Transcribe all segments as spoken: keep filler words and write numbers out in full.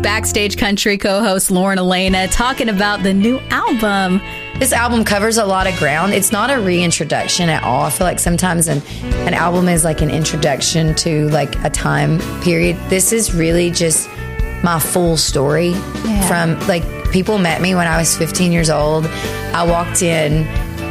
Backstage Country co-host Lauren Alaina talking about the new album. This album covers a lot of ground. It's not a reintroduction at all. I feel like sometimes an, an album is like an introduction to like a time period. This is really just my full story. Yeah. From like people met me when I was fifteen years old. I walked in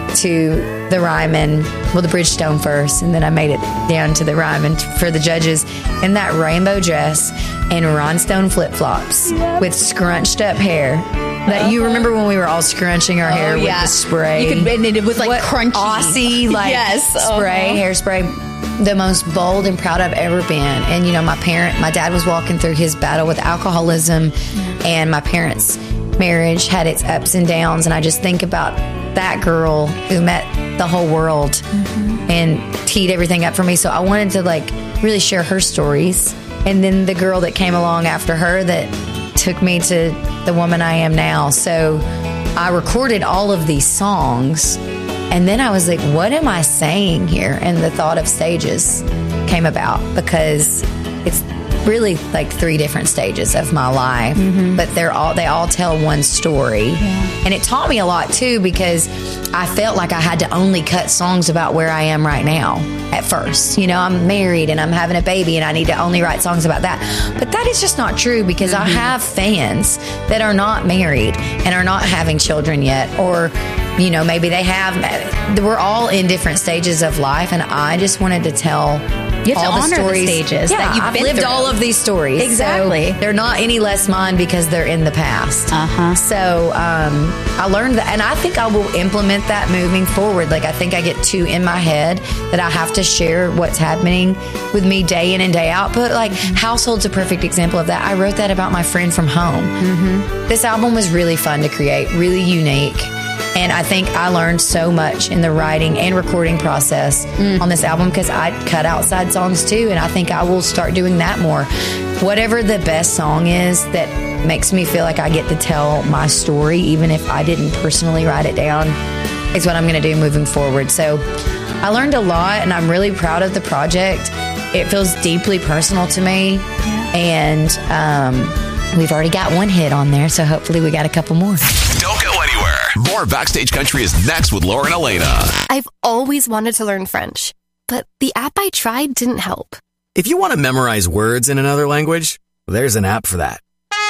to the Ryman, well, the Bridgestone first, and then I made it down to the Ryman for the judges in that rainbow dress and rhinestone flip-flops yep. with scrunched up hair. That you remember when we were all scrunching our hair oh, with yeah. the spray? You could, and it was like what, crunchy. Aussie, like yes. spray, uh-huh. hairspray. The most bold and proud I've ever been. And, you know, my parent, my dad was walking through his battle with alcoholism, mm-hmm. and my parents' marriage had its ups and downs. And I just think about that girl who met the whole world mm-hmm. and teed everything up for me. So I wanted to, like, really share her stories. And then the girl that came along after her that took me to the woman I am now. So I recorded all of these songs, and then I was like, what am I saying here? And the Thought of Stages came about because it's really like three different stages of my life, mm-hmm. but they're all they all tell one story. Yeah. And it taught me a lot too, because I felt like I had to only cut songs about where I am right now at first. You know, I'm married and I'm having a baby and I need to only write songs about that. But that is just not true, because mm-hmm. I have fans that are not married and are not having children yet, or you know, maybe they have. We're all in different stages of life, and I just wanted to tell You have all to the honor stories. the stages yeah, that you've I've been lived through. all of these stories. Exactly. So they're not any less mine because they're in the past. Uh-huh. So um, I learned that, and I think I will implement that moving forward. Like, I think I get too in my head that I have to share what's happening with me day in and day out. But like, Household's a perfect example of that. I wrote that about my friend from home. Mm-hmm. This album was really fun to create, really unique. And I think I learned so much in the writing and recording process mm. on this album, because I cut outside songs too. And I think I will start doing that more. Whatever the best song is that makes me feel like I get to tell my story, even if I didn't personally write it down, is what I'm going to do moving forward. So I learned a lot, and I'm really proud of the project. It feels deeply personal to me. Yeah. And um, we've already got one hit on there, so hopefully we got a couple more. Don't go anywhere. More Backstage Country is next with Lauren Alaina. I've always wanted to learn French, but the app I tried didn't help. If you want to memorize words in another language, there's an app for that.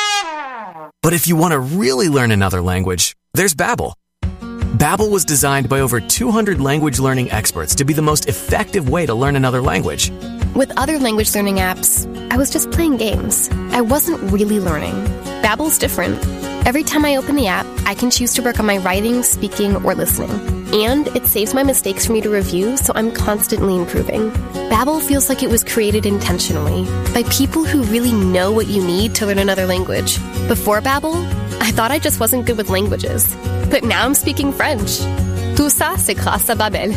But if you want to really learn another language, there's Babbel. Babbel was designed by over two hundred language learning experts to be the most effective way to learn another language. With other language learning apps, I was just playing games. I wasn't really learning. Babbel's different. Every time I open the app, I can choose to work on my writing, speaking, or listening. And it saves my mistakes for me to review, so I'm constantly improving. Babbel feels like it was created intentionally by people who really know what you need to learn another language. Before Babbel, I thought I just wasn't good with languages. But now I'm speaking French. Tout ça, c'est grâce à Babbel.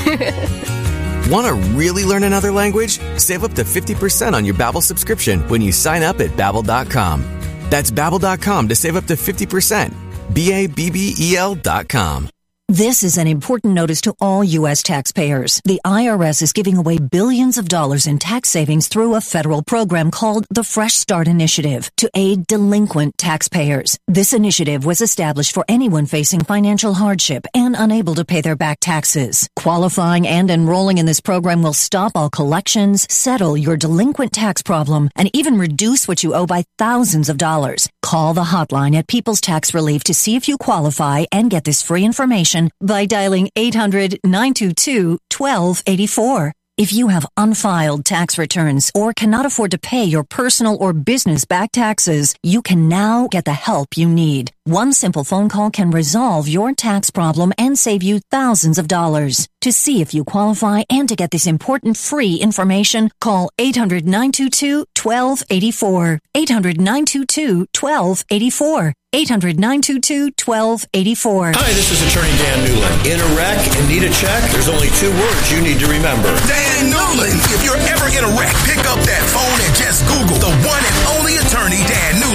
Want to really learn another language? Save up to fifty percent on your Babbel subscription when you sign up at Babbel dot com. That's Babbel dot com to save up to fifty percent. B A B B E L dot com. This is an important notice to all U S taxpayers. The I R S is giving away billions of dollars in tax savings through a federal program called the Fresh Start Initiative to aid delinquent taxpayers. This initiative was established for anyone facing financial hardship and unable to pay their back taxes. Qualifying and enrolling in this program will stop all collections, settle your delinquent tax problem, and even reduce what you owe by thousands of dollars. Call the hotline at People's Tax Relief to see if you qualify and get this free information by dialing eight hundred, nine two two, one two eight four. If you have unfiled tax returns or cannot afford to pay your personal or business back taxes, you can now get the help you need. One simple phone call can resolve your tax problem and save you thousands of dollars. To see if you qualify and to get this important free information, call eight hundred, nine two two, one two eight four. eight hundred, nine two two, one two eight four. eight hundred, nine two two, one two eight four. Hi, this is Attorney Dan Newland. In a wreck and need a check, there's only two words you need to remember. Dan Newland. If you're ever in a wreck, pick up that phone and just Google the one and only attorney, Dan Newland. This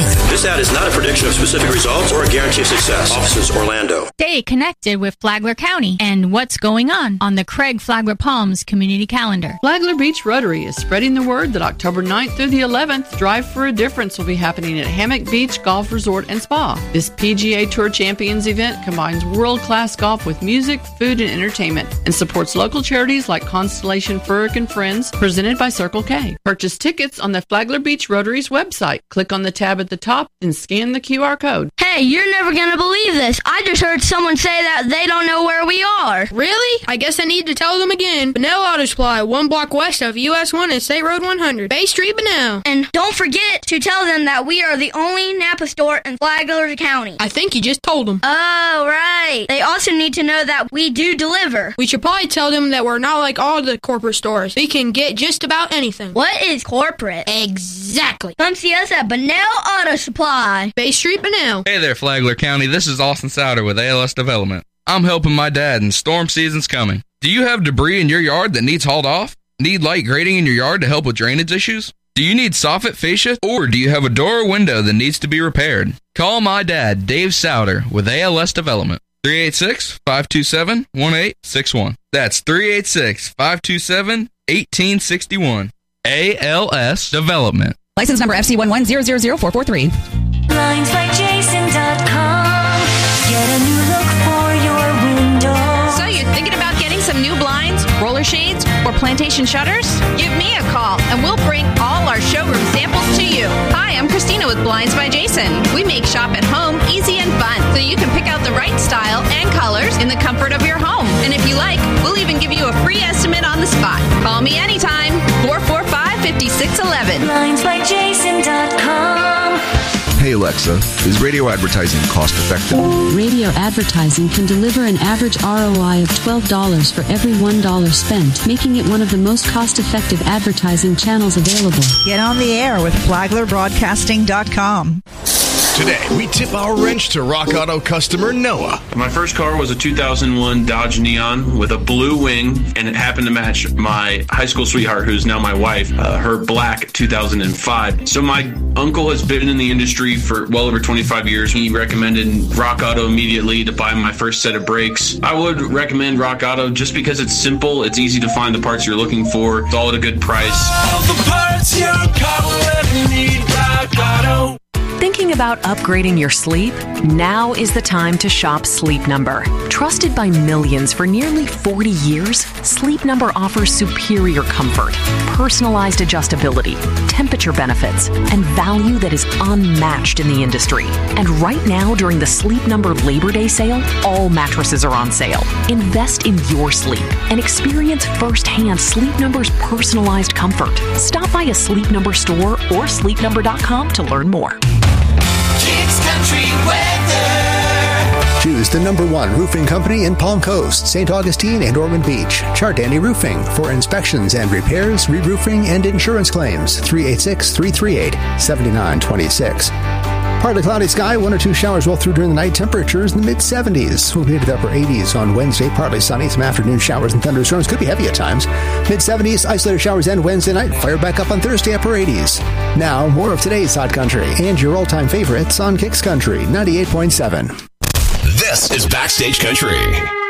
ad is not a prediction of specific results or a guarantee of success. Offices, Orlando. Stay connected with Flagler County and what's going on on the Craig Flagler Palms community calendar. Flagler Beach Rotary is spreading the word that October ninth through the eleventh, Drive for a Difference will be happening at Hammock Beach Golf Resort and Spa. This P G A Tour Champions event combines world-class golf with music, food, and entertainment and supports local charities like Constellation Furrick and Friends, presented by Circle K. Purchase tickets on the Flagler Beach Rotary's website. Click on the tab at the top and scan the Q R code. Hey, you're never going to believe this. I just heard someone say that they don't know where we are. Really? I guess I need to tell them again. Benell Auto Supply, one block west of U S one and State Road one hundred. Bay Street, Benell. And don't forget to tell them that we are the only Napa store in Flagler County. I think you just told them. Oh, right. They also need to know that we do deliver. We should probably tell them that we're not like all the corporate stores. We can get just about anything. What is corporate? Exactly. Come see us at Benell Auto Supply. Bay Street, Benell. Hey there, Flagler County. This is Austin Souter with A L S Development. I'm helping my dad, and storm season's coming. Do you have debris in your yard that needs hauled off? Need light grading in your yard to help with drainage issues? Do you need soffit fascia, or do you have a door or window that needs to be repaired? Call my dad, Dave Souter, with A L S Development. three eight six, five two seven, one eight six one. That's three eight six, five two seven, one eight six one. A L S Development. License number F C one one zero zero zero four four three. Blinds by Jason dot com. Get a new look for your window. So you're thinking about getting some new blinds, roller shades, or plantation shutters? Give me a call and we'll bring all our showroom samples to you. Hi, I'm Christina with Blinds by Jason. We make shop at home easy and fun so you can pick out the right style and colors in the comfort of your home. And if you like, we'll even give you a free estimate on the spot. Call me anytime. four four five, five six one one. Blinds by Jason dot com. Hey Alexa, is radio advertising cost effective? Radio advertising can deliver an average R O I of twelve dollars for every one dollar spent, making it one of the most cost-effective advertising channels available. Get on the air with Flagler Broadcasting dot com. Today, we tip our wrench to Rock Auto customer Noah. My first car was a two thousand one Dodge Neon with a blue wing, and it happened to match my high school sweetheart, who's now my wife, uh, her black two thousand five. So my uncle has been in the industry for well over twenty-five years. He recommended Rock Auto immediately to buy my first set of brakes. I would recommend Rock Auto just because it's simple, it's easy to find the parts you're looking for, it's all at a good price. All the parts your car will ever need, Rock Auto. Thinking about upgrading your sleep? Now is the time to shop Sleep Number. Trusted by millions for nearly forty years, Sleep Number offers superior comfort, personalized adjustability, temperature benefits, and value that is unmatched in the industry. And right now, during the Sleep Number Labor Day sale, all mattresses are on sale. Invest in your sleep and experience firsthand Sleep Number's personalized comfort. Stop by a Sleep Number store or sleep number dot com to learn more. Kids Country Weather. Choose the number one roofing company in Palm Coast, Saint Augustine, and Ormond Beach. Chardani Roofing for inspections and repairs, re-roofing, and insurance claims. three eight six, three three eight, seven nine two six. Partly cloudy sky, one or two showers roll through during the night. Temperatures in the mid-seventies. We'll be to the upper eighties on Wednesday. Partly sunny. Some afternoon showers and thunderstorms could be heavy at times. mid-seventies, isolated showers end Wednesday night. Fire back up on Thursday, upper eighties. Now, more of today's Hot Country and your all-time favorites on Kicks Country ninety-eight point seven. This is Backstage Country.